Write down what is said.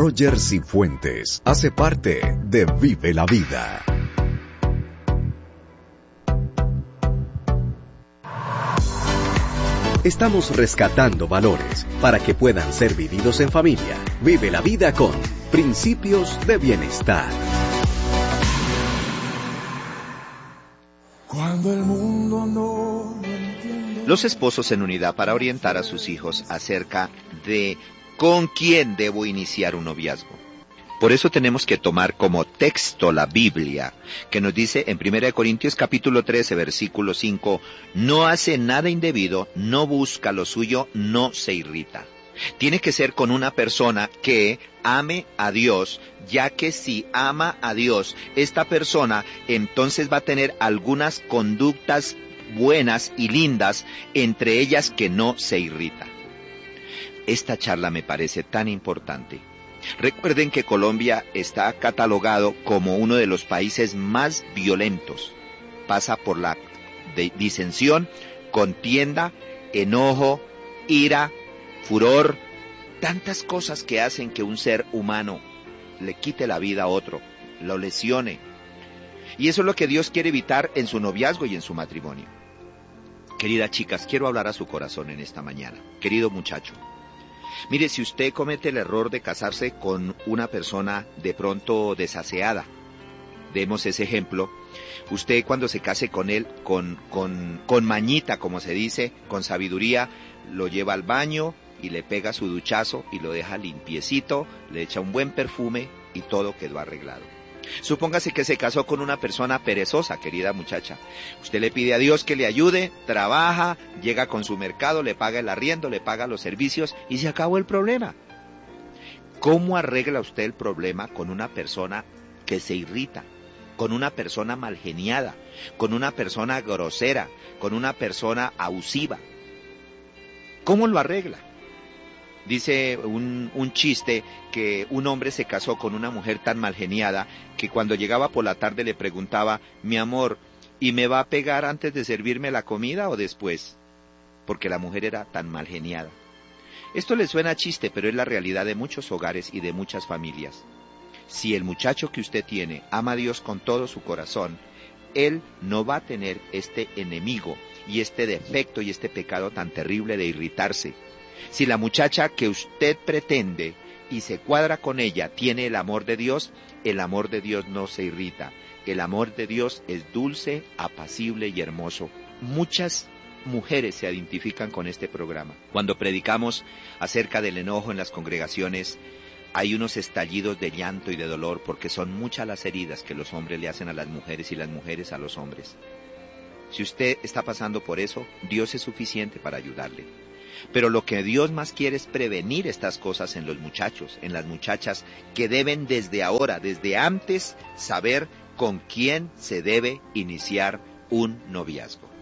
Roger Cifuentes hace parte de Vive la Vida. Estamos rescatando valores para que puedan ser vividos en familia. Vive la vida con Principios de Bienestar. Cuando el mundo no entiende. Los esposos en unidad para orientar a sus hijos acerca de con quién debo iniciar un noviazgo. Por eso tenemos que tomar como texto la Biblia, que nos dice en 1 Corintios capítulo 13, versículo 5, no hace nada indebido, no busca lo suyo, no se irrita. Tiene que ser con una persona que ame a Dios, ya que si ama a Dios, esta persona entonces va a tener algunas conductas buenas y lindas, entre ellas que no se irrita. Esta charla me parece tan importante. Recuerden que Colombia está catalogado como uno de los países más violentos. Pasa por la disensión, contienda, enojo, ira, furor, tantas cosas que hacen que un ser humano le quite la vida a otro, lo lesione. Y eso es lo que Dios quiere evitar en su noviazgo y en su matrimonio. Queridas chicas, quiero hablar a su corazón en esta mañana. Querido muchacho, mire, si usted comete el error de casarse con una persona de pronto desaseada, demos ese ejemplo, usted cuando se case con él, con mañita, como se dice, con sabiduría, lo lleva al baño y le pega su duchazo y lo deja limpiecito, le echa un buen perfume y todo quedó arreglado. Supóngase que se casó con una persona perezosa, querida muchacha. Usted le pide a Dios que le ayude, trabaja, llega con su mercado, le paga el arriendo, le paga los servicios y se acabó el problema. ¿Cómo arregla usted el problema con una persona que se irrita, con una persona malgeniada, con una persona grosera, con una persona abusiva? ¿Cómo lo arregla? Dice un chiste que un hombre se casó con una mujer tan malgeniada que cuando llegaba por la tarde le preguntaba, mi amor, ¿y me va a pegar antes de servirme la comida o después? Porque la mujer era tan malgeniada. Esto le suena a chiste, pero es la realidad de muchos hogares y de muchas familias. Si el muchacho que usted tiene ama a Dios con todo su corazón, él no va a tener este enemigo y este defecto y este pecado tan terrible de irritarse. Si la muchacha que usted pretende y se cuadra con ella tiene el amor de Dios no se irrita. El amor de Dios es dulce, apacible y hermoso. Muchas mujeres se identifican con este programa. Cuando predicamos acerca del enojo en las congregaciones, hay unos estallidos de llanto y de dolor porque son muchas las heridas que los hombres le hacen a las mujeres y las mujeres a los hombres. Si usted está pasando por eso, Dios es suficiente para ayudarle. Pero lo que Dios más quiere es prevenir estas cosas en los muchachos, en las muchachas, que deben desde ahora, desde antes, saber con quién se debe iniciar un noviazgo.